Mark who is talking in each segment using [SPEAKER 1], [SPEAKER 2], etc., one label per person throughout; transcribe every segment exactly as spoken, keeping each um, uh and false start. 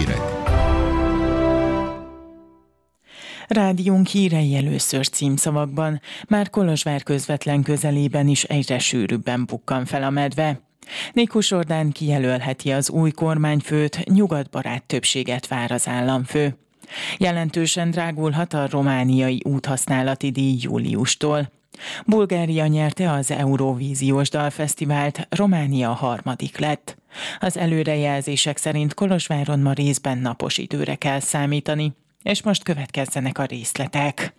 [SPEAKER 1] hírek.
[SPEAKER 2] Rádiónk hírei először címszavakban. Már Kolozsvár közvetlen közelében is egyre sűrűbben bukkan fel a medve. Nikus Orbán kijelölheti az új kormányfőt, nyugatbarát többséget vár az államfő. Jelentősen drágulhat a romániai úthasználati díj júliustól. Bulgária nyerte az Eurovíziós Dalfesztivált, Románia harmadik lett. Az előrejelzések szerint Kolozsváron ma részben napos időre kell számítani. És most következzenek a részletek.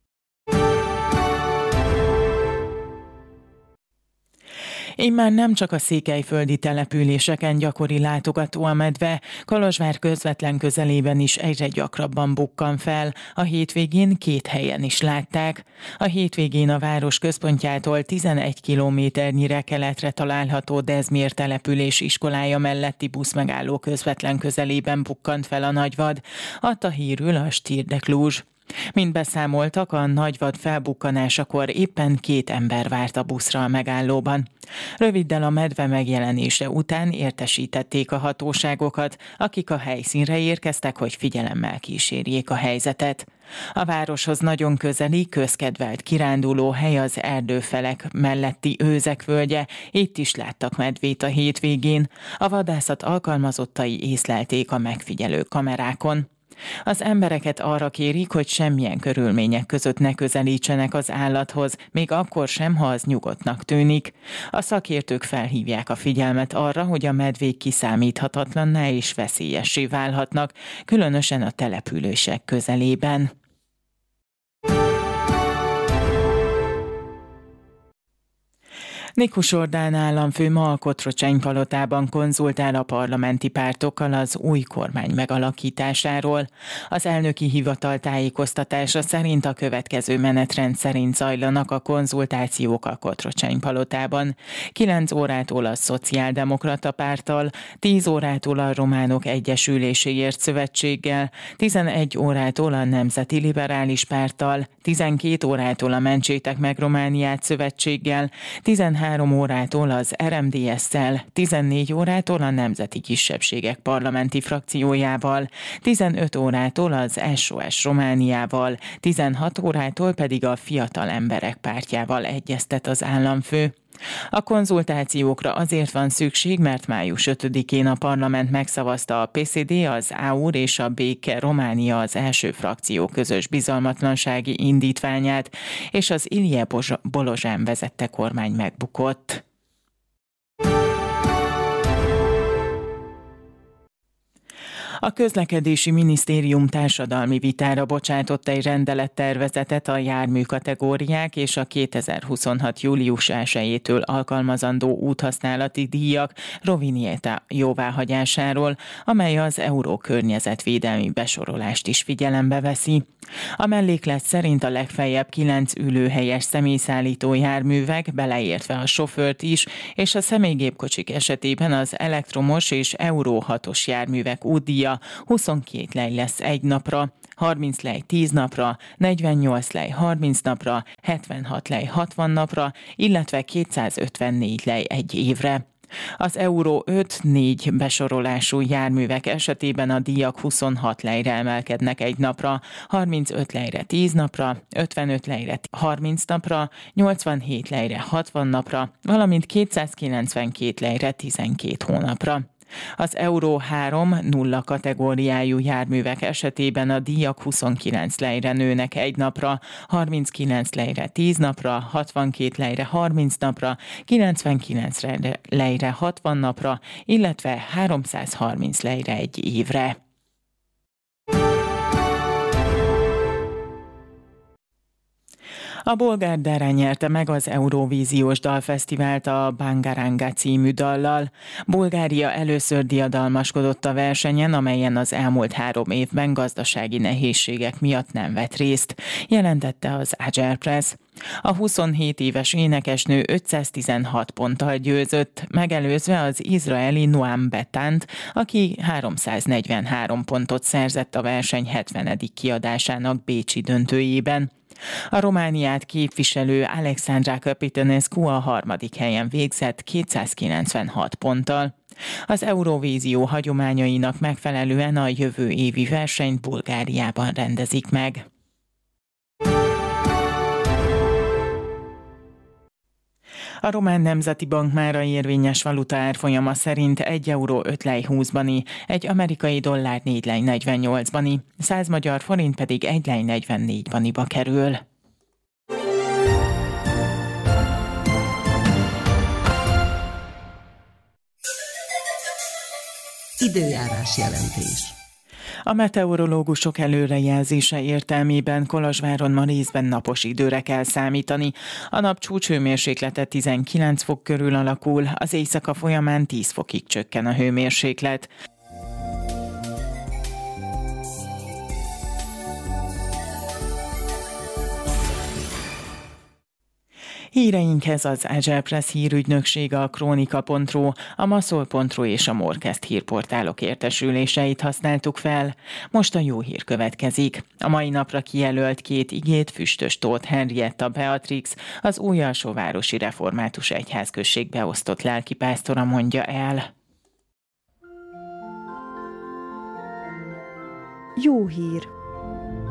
[SPEAKER 2] Immár nem csak a székelyföldi településeken gyakori látogató a medve, Kolozsvár közvetlen közelében is egyre gyakrabban bukkan fel, a hétvégén két helyen is látták. A hétvégén a város központjától tizenegy kilométernyire keletre található Dezmér település iskolája melletti buszmegálló közvetlen közelében bukkant fel a nagyvad, adta hírül a Stír de Cluj. Mint beszámoltak, a nagyvad felbukkanásakor éppen két ember várt a buszra a megállóban. Röviddel a medve megjelenése után értesítették a hatóságokat, akik a helyszínre érkeztek, hogy figyelemmel kísérjék a helyzetet. A városhoz nagyon közeli, közkedvelt kiránduló hely az Erdőfelek melletti Őzek völgye, itt is láttak medvét a hétvégén. A vadászat alkalmazottai észlelték a megfigyelő kamerákon. Az embereket arra kérik, hogy semmilyen körülmények között ne közelítsenek az állathoz, még akkor sem, ha az nyugodtnak tűnik. A szakértők felhívják a figyelmet arra, hogy a medvék kiszámíthatatlanná és veszélyessé válhatnak, különösen a települések közelében. Nikus Orbán államfő ma a Kotrocsány-palotában konzultál a parlamenti pártokkal az új kormány megalakításáról. Az elnöki hivatal tájékoztatása szerint a következő menetrend szerint zajlanak a konzultációk a Kotrocsány-palotában. kilenc órától a Szociáldemokrata Párttal, tíz órától a Románok Egyesüléséért Szövetséggel, tizenegy órától a Nemzeti Liberális Párttal, tizenkét órától a Mentsétek meg Romániát Szövetséggel, tizenhárom órától az er em dé es-szel, tizennégy órától a Nemzeti Kisebbségek parlamenti frakciójával, tizenöt órától az es o es Romániával, tizenhat órától pedig a Fiatal Emberek Pártjával egyeztet az államfő. A konzultációkra azért van szükség, mert május ötödikén a parlament megszavazta a pé cé dé, az á u er és a Béke Románia az első frakció közös bizalmatlansági indítványát, és az Ilije Bolozsán vezette kormány megbukott. A Közlekedési Minisztérium társadalmi vitára bocsátott egy rendelettervezetet a jármű kategóriák és a kétezer-huszonhat. július elsejétől alkalmazandó úthasználati díjak Rovinjeta jóváhagyásáról, amely az Euró környezetvédelmi besorolást is figyelembe veszi. A melléklet szerint a legfeljebb kilenc ülőhelyes személyszállító járművek, beleértve a sofőrt is, és a személygépkocsik esetében az elektromos és Euró hatos járművek útdíja huszonkét lej lesz egy napra, harminc lej tíz napra, negyvennyolc lej harminc napra, hetvenhat lej hatvan napra, illetve kétszázötvennégy lej egy évre. Az Euró öt négy besorolású járművek esetében a díjak huszonhat lejre emelkednek egy napra, harmincöt lejre tíz napra, ötvenöt lejre harminc napra, nyolcvanhét lejre hatvan napra, valamint kétszázkilencvenkét lejre tizenkét hónapra. Az Euró három nulla kategóriájú járművek esetében a díjak huszonkilenc lejre nőnek egy napra, harminckilenc lejre tíz napra, hatvankét lejre harminc napra, kilencvenkilenc lejre hatvan napra, illetve háromszázharminc lejre egy évre. A bolgár Dara nyerte meg az Eurovíziós Dalfesztivált a Bangaranga című dallal. Bulgária először diadalmaskodott a versenyen, amelyen az elmúlt három évben gazdasági nehézségek miatt nem vett részt, jelentette az Agerpress. A huszonhét éves énekesnő ötszáztizenhat ponttal győzött, megelőzve az izraeli Noam Betant, aki háromszáznegyvenhárom pontot szerzett a verseny hetvenedik kiadásának bécsi döntőjében. A Romániát képviselő Alexandra Capitanescu a harmadik helyen végzett kétszázkilencvenhat ponttal. Az Eurovízió hagyományainak megfelelően a jövő évi versenyt Bulgáriában rendezik meg. A Román Nemzeti Bank mára érvényes valuta árfolyama szerint egy euró öt lej húsz bani, egy amerikai dollár négy lej negyvennyolc bani, száz magyar forint pedig egy lej negyvennégy baniba kerül.
[SPEAKER 1] Időjárás jelentés.
[SPEAKER 2] A meteorológusok előrejelzése értelmében Kolozsváron ma részben napos időre kell számítani. A nap csúcshőmérséklete tizenkilenc fok körül alakul, az éjszaka folyamán tíz fokig csökken a hőmérséklet. Híreinkhez az Agile Press hírügynöksége, a Krónika pont ru, a Maszol pont ru és a Morkezd hírportálok értesüléseit használtuk fel. Most a jó hír következik. A mai napra kijelölt két igét Füstös Tóth Henrietta Beatrix, az Újalsóvárosi Református Egyházközség beosztott lelkipásztora mondja el.
[SPEAKER 3] Jó hír!